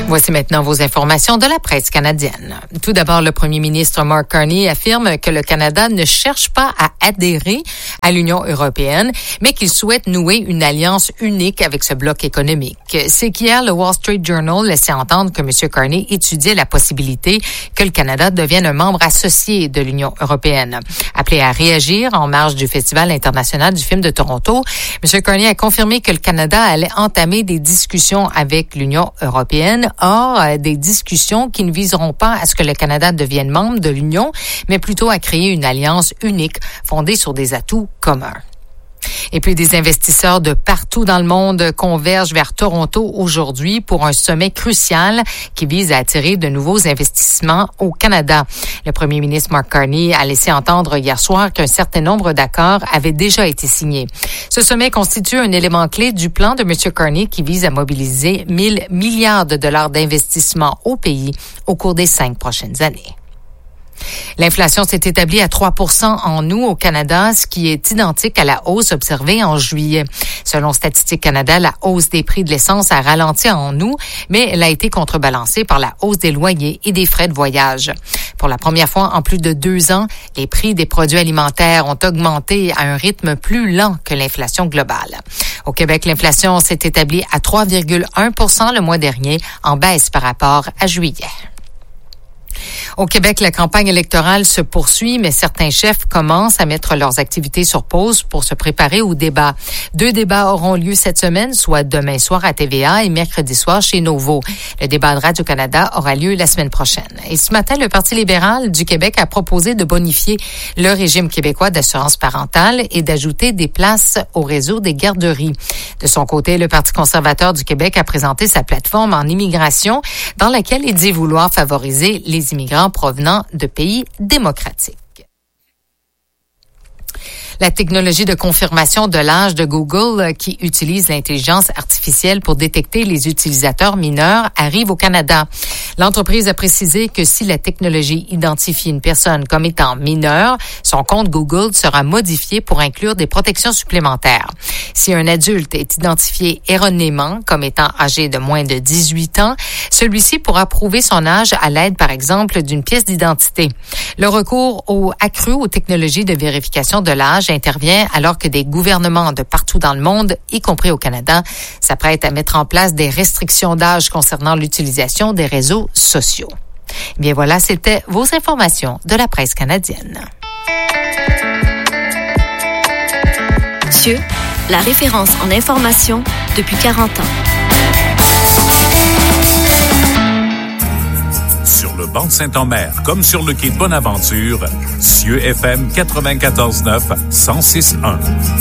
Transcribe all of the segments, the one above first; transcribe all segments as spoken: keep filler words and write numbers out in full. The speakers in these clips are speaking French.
Voici maintenant vos informations de la presse canadienne. Tout d'abord, le premier ministre Mark Carney affirme que le Canada ne cherche pas à adhérer à l'Union européenne, mais qu'il souhaite nouer une alliance unique avec ce bloc économique. C'est qu'hier, le Wall Street Journal laissait entendre que M. Carney étudiait la possibilité que le Canada devienne un membre associé de l'Union européenne. Appelé à réagir en marge du Festival international du film de Toronto, M. Carney a confirmé que le Canada allait entamer des discussions avec l'Union européenne. Or, des discussions qui ne viseront pas à ce que le Canada devienne membre de l'Union, mais plutôt à créer une alliance unique fondée sur des atouts communs. Et puis, des investisseurs de partout dans le monde convergent vers Toronto aujourd'hui pour un sommet crucial qui vise à attirer de nouveaux investissements au Canada. Le premier ministre Mark Carney a laissé entendre hier soir qu'un certain nombre d'accords avaient déjà été signés. Ce sommet constitue un élément clé du plan de M. Carney qui vise à mobiliser mille milliards de dollars d'investissement au pays au cours des cinq prochaines années. L'inflation s'est établie à trois pour cent en août au Canada, ce qui est identique à la hausse observée en juillet. Selon Statistique Canada, la hausse des prix de l'essence a ralenti en août, mais elle a été contrebalancée par la hausse des loyers et des frais de voyage. Pour la première fois en plus de deux ans, les prix des produits alimentaires ont augmenté à un rythme plus lent que l'inflation globale. Au Québec, l'inflation s'est établie à trois virgule un pour cent le mois dernier, en baisse par rapport à juillet. Au Québec, la campagne électorale se poursuit, mais certains chefs commencent à mettre leurs activités sur pause pour se préparer au débat. Deux débats auront lieu cette semaine, soit demain soir à T V A et mercredi soir chez Novo. Le débat de Radio-Canada aura lieu la semaine prochaine. Et ce matin, le Parti libéral du Québec a proposé de bonifier le régime québécois d'assurance parentale et d'ajouter des places au réseau des garderies. De son côté, le Parti conservateur du Québec a présenté sa plateforme en immigration dans laquelle il dit vouloir favoriser les immigrants provenant de pays démocratiques. La technologie de confirmation de l'âge de Google, qui utilise l'intelligence artificielle pour détecter les utilisateurs mineurs, arrive au Canada. L'entreprise a précisé que si la technologie identifie une personne comme étant mineure, son compte Google sera modifié pour inclure des protections supplémentaires. Si un adulte est identifié erronément comme étant âgé de moins de dix-huit ans, celui-ci pourra prouver son âge à l'aide, par exemple, d'une pièce d'identité. Le recours au accru aux technologies de vérification de l'âge intervient alors que des gouvernements de partout dans le monde, y compris au Canada, s'apprêtent à mettre en place des restrictions d'âge concernant l'utilisation des réseaux sociaux. Bien voilà, c'était vos informations de la presse canadienne. Cieux, la référence en information depuis quarante ans. Sur le banc de Saint-Omer, comme sur le quai de Bonaventure, Cieux F M quatre-vingt-quatorze neuf, cent six un.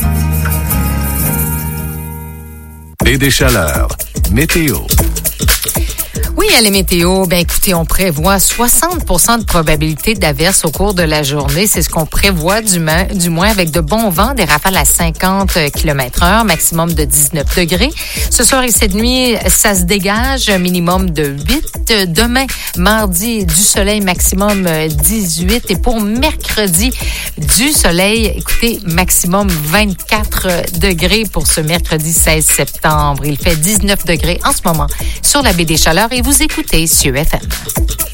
Et des chaleurs. Météo. Oui, à les météos, ben écoutez, on prévoit soixante pour cent de probabilité d'averse au cours de la journée. C'est ce qu'on prévoit du, ma- du moins avec de bons vents, des rafales à cinquante kilomètres heure, maximum de dix-neuf degrés. Ce soir et cette nuit, ça se dégage, un minimum de huit. Demain, mardi, du soleil, maximum dix-huit. Et pour mercredi, du soleil, écoutez, maximum vingt-quatre degrés pour ce mercredi seize septembre. Il fait dix-neuf degrés en ce moment sur la baie des Chaleurs et vous écoutez Cieux F M.